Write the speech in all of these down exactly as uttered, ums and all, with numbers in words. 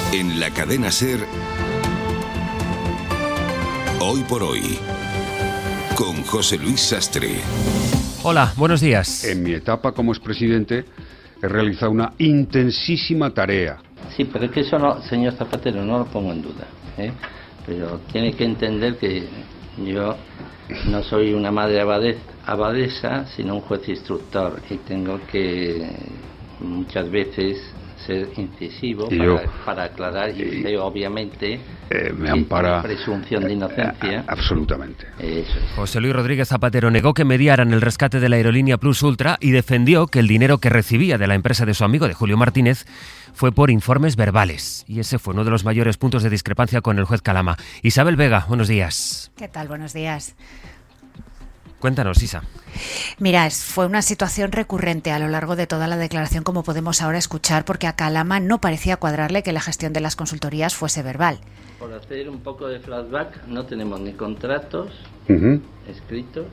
En la cadena SER, Hoy por Hoy, con José Luis Sastre. Hola, buenos días. En mi etapa como expresidente he realizado una intensísima tarea. Sí, pero es que eso, no, señor Zapatero, no lo pongo en duda, ¿eh? Pero tiene que entender que yo no soy una madre abadesa, abadesa, sino un juez instructor, y tengo que muchas veces ser incisivo para, yo, para aclarar, y usted eh, obviamente eh, me ampara presunción de inocencia. Eh, absolutamente. Eso es. José Luis Rodríguez Zapatero negó que mediaran el rescate de la aerolínea Plus Ultra y defendió que el dinero que recibía de la empresa de su amigo, de Julio Martínez, fue por informes verbales. Y ese fue uno de los mayores puntos de discrepancia con el juez Calama. Isabel Vega, buenos días. ¿Qué tal? Buenos días. Cuéntanos, Isa. Mira, fue una situación recurrente a lo largo de toda la declaración, como podemos ahora escuchar, porque a Calama no parecía cuadrarle que la gestión de las consultorías fuese verbal. Por hacer un poco de flashback, no tenemos ni contratos uh-huh. escritos,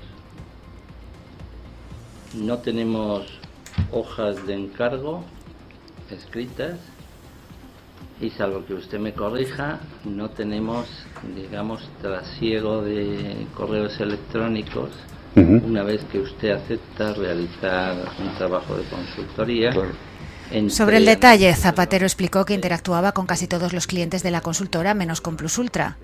no tenemos hojas de encargo escritas, y salvo que usted me corrija, no tenemos, digamos, trasiego de correos electrónicos uh-huh. una vez que usted acepta realizar un trabajo de consultoría. Claro. Sobre el detalle, Zapatero explicó que interactuaba con casi todos los clientes de la consultora, menos con Plus Ultra.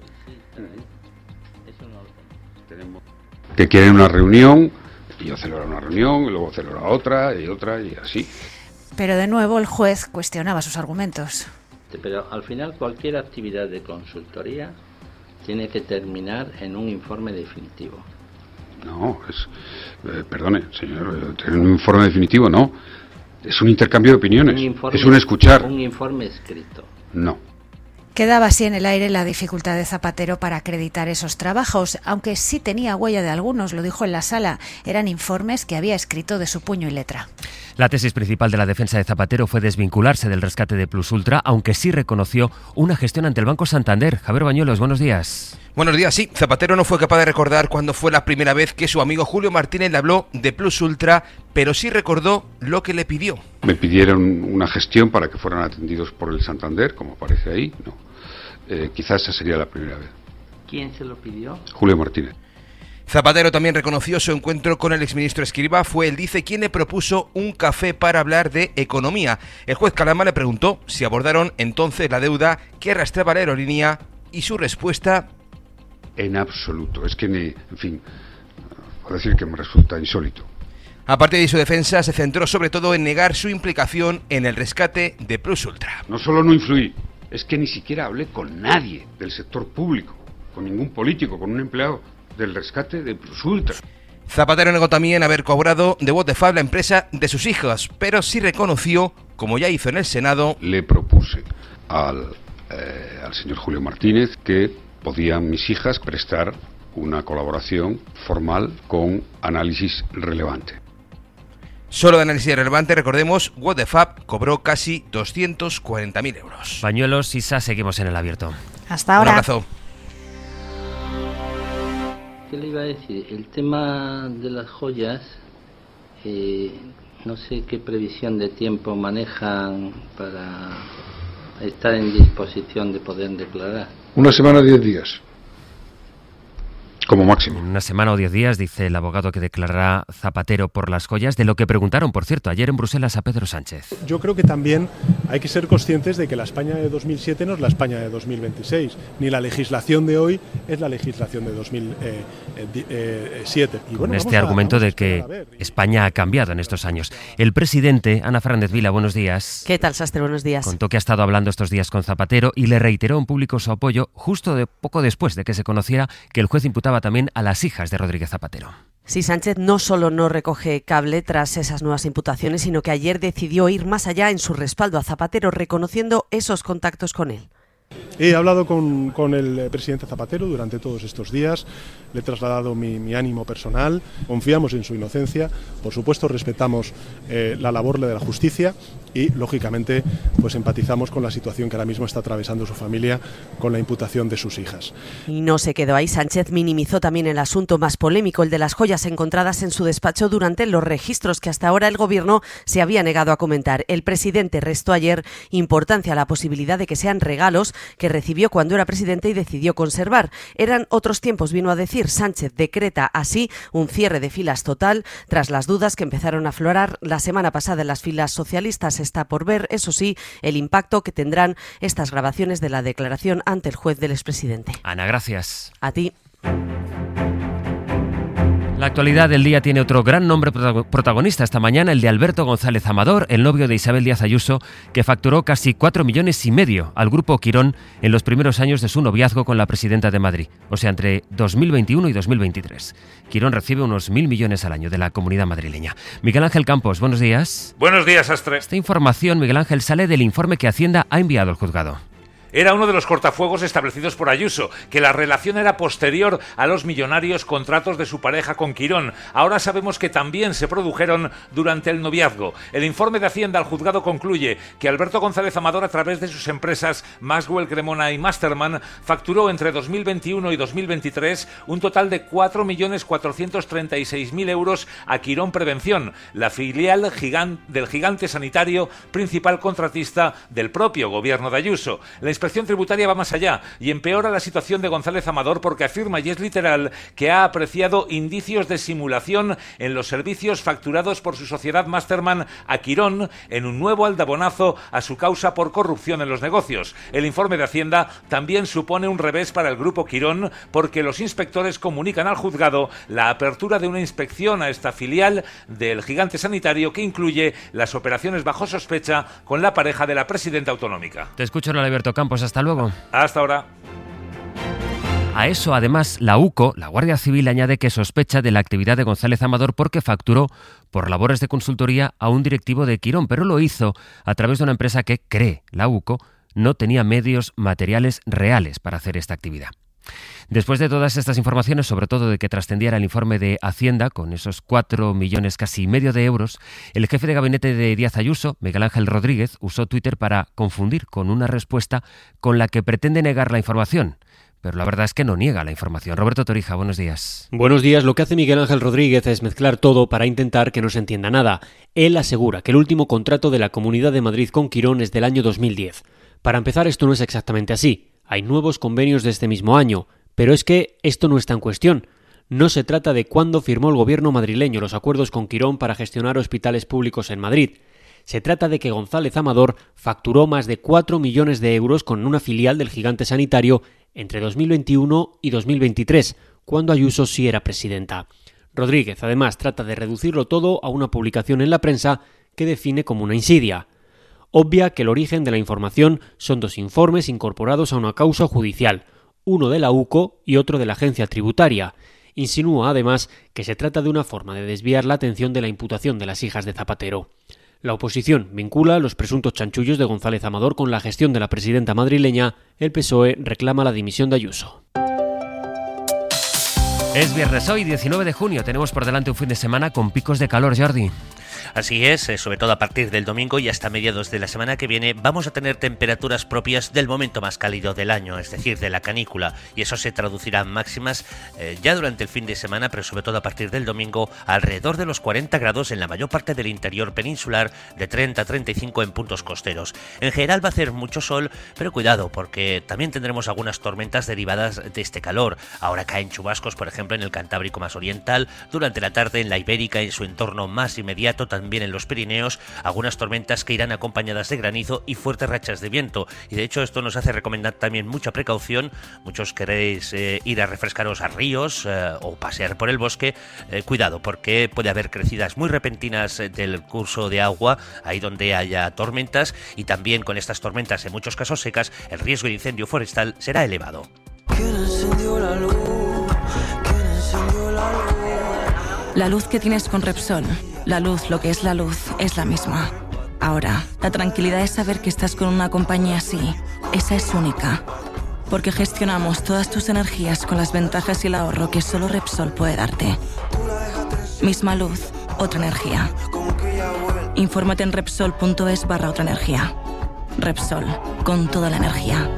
Que quieren una reunión, y yo celebro una reunión, y luego celebro otra, y otra, y así. Pero de nuevo el juez cuestionaba sus argumentos. Pero al final cualquier actividad de consultoría tiene que terminar en un informe definitivo. No, es... Eh, perdone, señor, tener un informe definitivo no. Es un intercambio de opiniones, un informe, es un escuchar. Un informe escrito. No. Quedaba así en el aire la dificultad de Zapatero para acreditar esos trabajos, aunque sí tenía huella de algunos, lo dijo en la sala. Eran informes que había escrito de su puño y letra. La tesis principal de la defensa de Zapatero fue desvincularse del rescate de Plus Ultra, aunque sí reconoció una gestión ante el Banco Santander. Javier Bañuelos, buenos días. Buenos días, sí. Zapatero no fue capaz de recordar cuándo fue la primera vez que su amigo Julio Martínez le habló de Plus Ultra, pero sí recordó lo que le pidió. Me pidieron una gestión para que fueran atendidos por el Santander, como aparece ahí, no. Eh, quizás esa sería la primera vez. ¿Quién se lo pidió? Julio Martínez. Zapatero también reconoció su encuentro con el exministro Escrivá. Fue él, dice, quien le propuso un café para hablar de economía. El juez Calama le preguntó si abordaron entonces la deuda que arrastraba la aerolínea, y su respuesta... En absoluto. Es que, ni, en fin, puedo decir que me resulta insólito. Aparte de su defensa, se centró sobre todo en negar su implicación en el rescate de Plus Ultra. No solo no influí, es que ni siquiera hablé con nadie del sector público, con ningún político, con un empleado del rescate de Plus Ultra. Zapatero negó también haber cobrado de What the Fuck la empresa de sus hijos, pero sí reconoció, como ya hizo en el Senado... Le propuse al, eh, al señor Julio Martínez que podían mis hijas prestar una colaboración formal con análisis relevante. Solo de análisis relevante, recordemos, What the Fuck cobró casi doscientos cuarenta mil euros. Bañuelos, Isa, seguimos en el abierto. Hasta ahora. Un abrazo. ¿Qué le iba a decir? El tema de las joyas, eh, no sé qué previsión de tiempo manejan para estar en disposición de poder declarar. Una semana, diez días. Como máximo. En una semana o diez días, dice el abogado que declarará Zapatero por las joyas, de lo que preguntaron, por cierto, ayer en Bruselas a Pedro Sánchez. Yo creo que también hay que ser conscientes de que la España de dos mil siete no es la España de dos mil veintiséis, ni la legislación de hoy es la legislación de dos mil siete. Y bueno, Con este a, argumento de que España ha cambiado en estos años. El presidente, Ana Fernández Vila, buenos días. ¿Qué tal, Sastre? Buenos días. Contó que ha estado hablando estos días con Zapatero y le reiteró en público su apoyo justo de poco después de que se conociera que el juez imputaba también a las hijas de Rodríguez Zapatero. Sí, Sánchez no solo no recoge cable tras esas nuevas imputaciones, sino que ayer decidió ir más allá en su respaldo a Zapatero, reconociendo esos contactos con él. He hablado con, con el presidente Zapatero durante todos estos días, le he trasladado mi, mi ánimo personal, confiamos en su inocencia, por supuesto respetamos eh, la labor de la justicia y, lógicamente, pues empatizamos con la situación que ahora mismo está atravesando su familia con la imputación de sus hijas. Y no se quedó ahí. Sánchez minimizó también el asunto más polémico, el de las joyas encontradas en su despacho durante los registros que hasta ahora el Gobierno se había negado a comentar. El presidente restó ayer importancia a la posibilidad de que sean regalos que recibió cuando era presidente y decidió conservar. Eran otros tiempos, vino a decir. Sánchez decreta así un cierre de filas total tras las dudas que empezaron a aflorar la semana pasada en las filas socialistas. Está por ver, eso sí, el impacto que tendrán estas grabaciones de la declaración ante el juez del expresidente. Ana, gracias. A ti. La actualidad del día tiene otro gran nombre protagonista esta mañana, el de Alberto González Amador, el novio de Isabel Díaz Ayuso, que facturó casi cuatro millones y medio al Grupo Quirón en los primeros años de su noviazgo con la presidenta de Madrid, o sea, entre dos mil veintiuno y dos mil veintitrés. Quirón recibe unos mil millones al año de la Comunidad madrileña. Miguel Ángel Campos, buenos días. Buenos días, Astre. Esta información, Miguel Ángel, sale del informe que Hacienda ha enviado al juzgado. Era uno de los cortafuegos establecidos por Ayuso, que la relación era posterior a los millonarios contratos de su pareja con Quirón. Ahora sabemos que también se produjeron durante el noviazgo. El informe de Hacienda al juzgado concluye que Alberto González Amador, a través de sus empresas Maxwell Cremona y Masterman, facturó entre dos mil veintiuno y dos mil veintitrés un total de cuatro millones cuatrocientos treinta y seis mil euros a Quirón Prevención, la filial gigan- del gigante sanitario principal contratista del propio gobierno de Ayuso. La La inspección tributaria va más allá y empeora la situación de González Amador porque afirma, y es literal, que ha apreciado indicios de simulación en los servicios facturados por su sociedad Masterman a Quirón en un nuevo aldabonazo a su causa por corrupción en los negocios. El informe de Hacienda también supone un revés para el Grupo Quirón porque los inspectores comunican al juzgado la apertura de una inspección a esta filial del gigante sanitario que incluye las operaciones bajo sospecha con la pareja de la presidenta autonómica. Te escucho, Alberto Campos. Pues hasta luego. Hasta ahora. A eso, además, la U C O, la Guardia Civil, añade que sospecha de la actividad de González Amador porque facturó por labores de consultoría a un directivo de Quirón, pero lo hizo a través de una empresa que, cree la U C O, no tenía medios materiales reales para hacer esta actividad. Después de todas estas informaciones, sobre todo de que trascendiera el informe de Hacienda, con esos cuatro millones casi y medio de euros, el jefe de gabinete de Díaz Ayuso, Miguel Ángel Rodríguez, usó Twitter para confundir con una respuesta con la que pretende negar la información. Pero la verdad es que no niega la información. Roberto Torija, buenos días. Buenos días. Lo que hace Miguel Ángel Rodríguez es mezclar todo para intentar que no se entienda nada. Él asegura que el último contrato de la Comunidad de Madrid con Quirón es del año dos mil diez. Para empezar, esto no es exactamente así. Hay nuevos convenios de este mismo año. Pero es que esto no está en cuestión. No se trata de cuándo firmó el gobierno madrileño los acuerdos con Quirón para gestionar hospitales públicos en Madrid. Se trata de que González Amador facturó más de cuatro millones de euros con una filial del gigante sanitario entre dos mil veintiuno y dos mil veintitrés, cuando Ayuso sí era presidenta. Rodríguez, además, trata de reducirlo todo a una publicación en la prensa que define como una insidia. Obvia que el origen de la información son dos informes incorporados a una causa judicial, uno de la U C O y otro de la agencia tributaria. Insinúa, además, que se trata de una forma de desviar la atención de la imputación de las hijas de Zapatero. La oposición vincula los presuntos chanchullos de González Amador con la gestión de la presidenta madrileña. El P S O E reclama la dimisión de Ayuso. Es viernes hoy, diecinueve de junio. Tenemos por delante un fin de semana con picos de calor, Jordi. Así es, sobre todo a partir del domingo y hasta mediados de la semana que viene vamos a tener temperaturas propias del momento más cálido del año, es decir, de la canícula, y eso se traducirá en máximas eh, ya durante el fin de semana, pero sobre todo a partir del domingo, alrededor de los cuarenta grados en la mayor parte del interior peninsular, de treinta a treinta y cinco en puntos costeros. En general va a hacer mucho sol, pero cuidado, porque también tendremos algunas tormentas derivadas de este calor. Ahora caen chubascos, por ejemplo, en el Cantábrico más oriental, durante la tarde en la Ibérica y en su entorno más inmediato, también en los Pirineos, algunas tormentas que irán acompañadas de granizo y fuertes rachas de viento, y de hecho esto nos hace recomendar también mucha precaución. Muchos queréis eh, ir a refrescaros a ríos eh, o pasear por el bosque, eh, cuidado, porque puede haber crecidas muy repentinas eh, del curso de agua ahí donde haya tormentas, y también con estas tormentas, en muchos casos secas, el riesgo de incendio forestal será elevado. ¿Quién encendió la luz? ¿Quién encendió la luz? La luz que tienes con Repsol, la luz, lo que es la luz, es la misma. Ahora, la tranquilidad es saber que estás con una compañía así. Esa es única. Porque gestionamos todas tus energías con las ventajas y el ahorro que solo Repsol puede darte. Misma luz, otra energía. Como que ya vuelve. Infórmate en Repsol.es barra otra energía. Repsol, con toda la energía.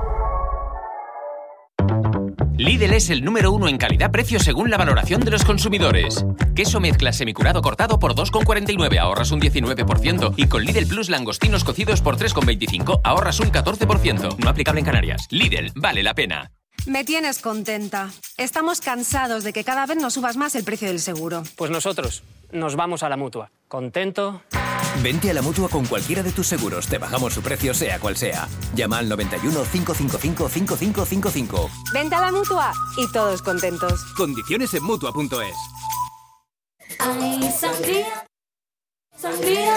Lidl es el número uno en calidad-precio según la valoración de los consumidores. Queso mezcla semicurado cortado por dos con cuarenta y nueve, ahorras un diecinueve por ciento. Y con Lidl Plus langostinos cocidos por tres con veinticinco, ahorras un catorce por ciento. No aplicable en Canarias. Lidl, vale la pena. Me tienes contenta. Estamos cansados de que cada vez nos subas más el precio del seguro. Pues nosotros nos vamos a la Mutua. ¿Contento? Vente a la Mutua con cualquiera de tus seguros. Te bajamos su precio sea cual sea. Llama al noventa y uno, cinco cinco cinco, cinco cinco cinco cinco. Vente a la Mutua y todos contentos. Condiciones en Mutua punto es. Ay, sangría, sangría.